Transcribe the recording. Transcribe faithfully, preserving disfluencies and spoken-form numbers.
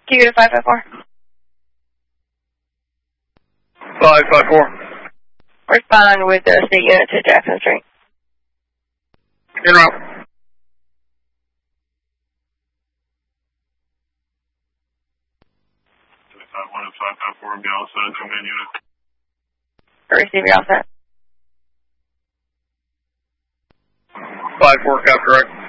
Q to five five four. five five four. Respond with the state unit to Jackson Street. In route. one and five five four, be all set, command unit. Receive, you're all set. five four, cap direct.